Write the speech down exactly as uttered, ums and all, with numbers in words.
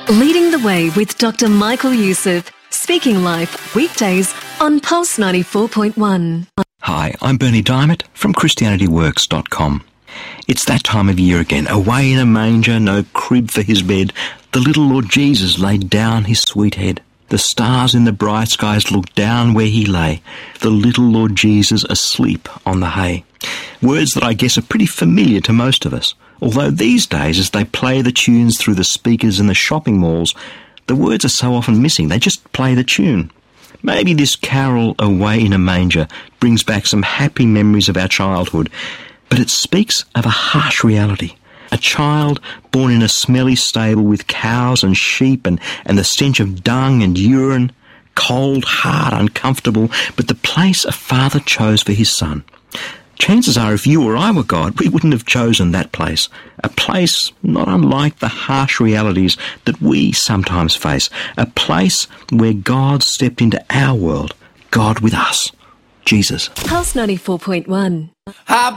Leading the Way with Doctor Michael Youssef, speaking life weekdays on Pulse ninety-four point one. Hi, I'm Bernie Diamond from Christianity Works dot com. It's that time of year again. Away in a manger, no crib for his bed, the little Lord Jesus laid down his sweet head. The stars in the bright skies looked down where he lay, the little Lord Jesus asleep on the hay. Words that I guess are pretty familiar to most of us. Although these days, as they play the tunes through the speakers in the shopping malls, the words are so often missing, they just play the tune. Maybe this carol, Away in a Manger, brings back some happy memories of our childhood, but it speaks of a harsh reality. A child born in a smelly stable with cows and sheep and, and the stench of dung and urine, cold, hard, uncomfortable, but the place a father chose for his son. Chances are if you or I were God, we wouldn't have chosen that place. A place not unlike the harsh realities that we sometimes face. A place where God stepped into our world. God with us. Jesus. Pulse ninety-four point one.